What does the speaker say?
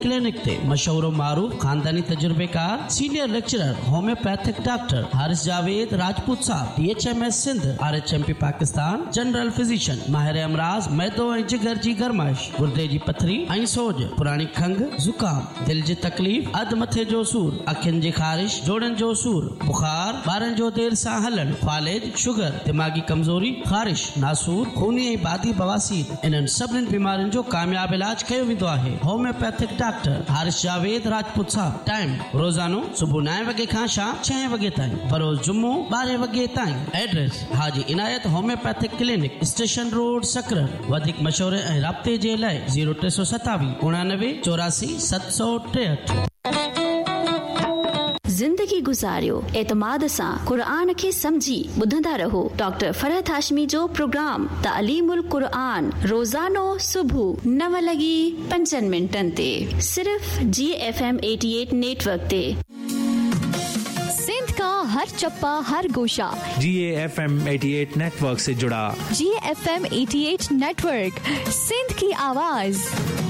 Clinic ते मशहूर मारूफ खानदानी तजुर्बेकार senior lecturer homeopathic doctor Haris Javed Rajput साहब DHMS Sindh RHMP Pakistan general physician माहिर अमराज मैदो ऐं जिगर जी गरमाइश गुर्दे जी पथरी ऐं सोज पुरानी खंघ जुकाम दिल जी तकलीफ़ अध मथे जो सूर अखियुनि जी ख़ारिश जोड़नि जो सूर बुखार ॿारनि जो देर सां हलण फालेज शुगर दिमागी कमज़ोरी ख़ारिश नासूर खूनी ऐं बादी बवासीर इन्हनि सभिनी बीमारियुनि जो कामयाब इलाज कयो वेंदो आहे होम्योपैथिक डॉक्टर हारिस जावेद राजपूत साहब टाइम रोज़ानो सुबुह 9 वगे खां शाम 6 वगे ताईं बरोज़ जुम्मो 12 वगे ताईं एड्रेस हाजी इनायत होम्योपैथिक क्लिनिक स्टेशन रोड सकरन वधिक मशवरे ऐं राब्ते जे लाइ 0327 89 84 763 जिंदगी गुजारियो एतमाद सां कुरान खे समझी ॿुधंदा रहो डॉक्टर फरहत हाशमी जो प्रोग्राम तालीमुल कुरान रोजानो सुबुह 9:05 ते सिर्फ GFM 88 नेटवर्क ते। सिंध का हर चप्पा हर गोशा GFM 88 नेटवर्क से जुड़ा। GFM 88 नेटवर्क, सिंध की आवाज।